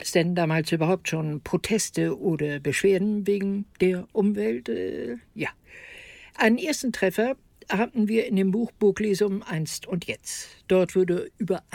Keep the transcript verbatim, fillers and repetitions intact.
es denn damals überhaupt schon Proteste oder Beschwerden wegen der Umwelt? Äh, ja. Einen ersten Treffer hatten wir in dem Buch Burglesum einst und jetzt. Dort wurde über